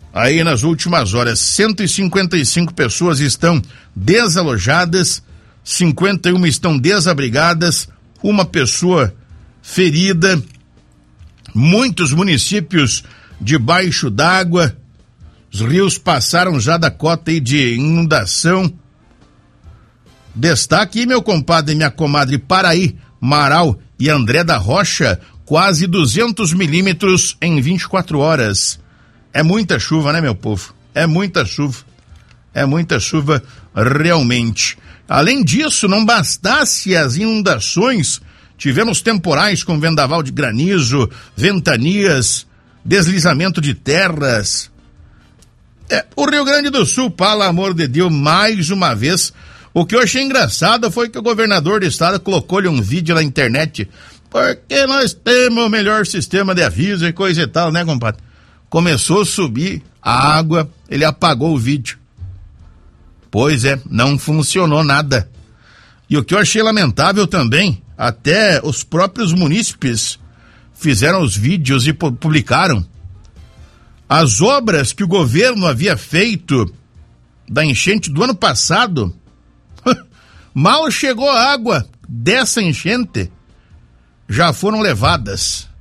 aí nas últimas horas. 155 pessoas estão desalojadas, 51 estão desabrigadas, uma pessoa ferida, muitos municípios debaixo d'água, os rios passaram já da cota aí de inundação. Destaque, meu compadre e minha comadre Paraí, Marau e André da Rocha, quase 200 milímetros em 24 horas. É muita chuva, né, meu povo? É muita chuva. É muita chuva realmente. Além disso, não bastasse as inundações, tivemos temporais com vendaval de granizo, ventanias, deslizamento de terras. O Rio Grande do Sul, pelo amor de Deus, mais uma vez. O que eu achei engraçado foi que o governador do estado colocou-lhe um vídeo na internet, porque nós temos o melhor sistema de aviso e coisa e tal, né, compadre? Começou a subir a água, ele apagou o vídeo. Pois é, não funcionou nada. E o que eu achei lamentável também, até os próprios munícipes fizeram os vídeos e publicaram. As obras que o governo havia feito da enchente do ano passado, mal chegou a água dessa enchente, já foram levadas.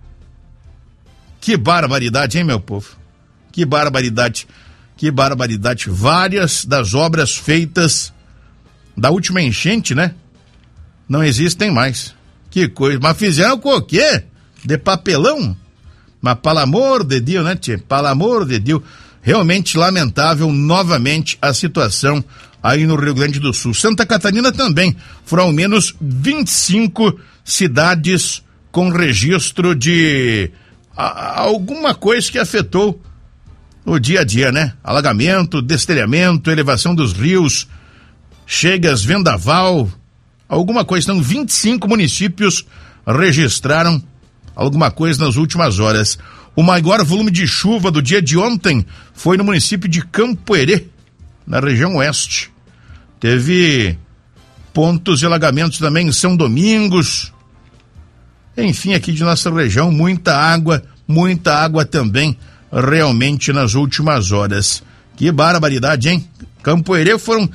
Que barbaridade, hein, meu povo? Que barbaridade. Que barbaridade. Várias das obras feitas da última enchente, né? Não existem mais. Que coisa. Mas fizeram com o quê? De papelão? Mas pelo amor de Deus, né, tchê? Pelo amor de Deus. Realmente lamentável novamente a situação aí no Rio Grande do Sul. Santa Catarina também. Foram ao menos 25 cidades com registro de alguma coisa que afetou o dia a dia, né? Alagamento, destelhamento, elevação dos rios, chegas, vendaval, alguma coisa. Então, 25 municípios registraram alguma coisa nas últimas horas. O maior volume de chuva do dia de ontem foi no município de Campo Herê, na região oeste. Teve pontos de alagamentos também em São Domingos. Enfim, aqui de nossa região, muita água também realmente nas últimas horas. Que barbaridade, hein? Campo Herê foram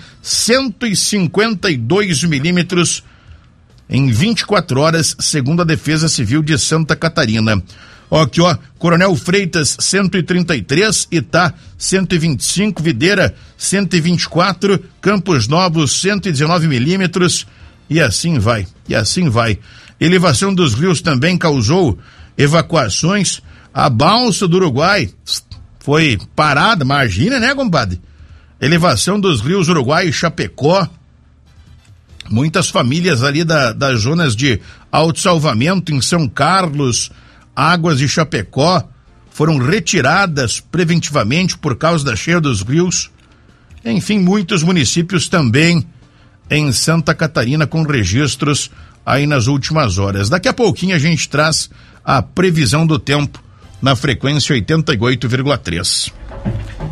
152 milímetros em 24 horas, segundo a Defesa Civil de Santa Catarina. Aqui, ó, Coronel Freitas, 133, Itá, 125, Videira, 124, Campos Novos, 119 milímetros, e assim vai. Elevação dos rios também causou evacuações. A balsa do Uruguai foi parada, imagina, né, compadre? Elevação dos rios Uruguai e Chapecó. Muitas famílias ali das zonas de autossalvamento em São Carlos, Águas de Chapecó, foram retiradas preventivamente por causa da cheia dos rios. Enfim, muitos municípios também em Santa Catarina com registros aí nas últimas horas. Daqui a pouquinho a gente traz a previsão do tempo na frequência 88,3.